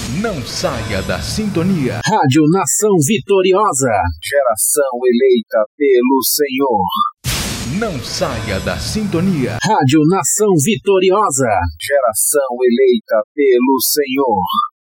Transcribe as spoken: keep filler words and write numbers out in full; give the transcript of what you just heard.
Não saia da sintonia. Rádio Nação Vitoriosa. Geração eleita pelo Senhor. Não saia da sintonia. Rádio Nação Vitoriosa. Geração eleita pelo Senhor.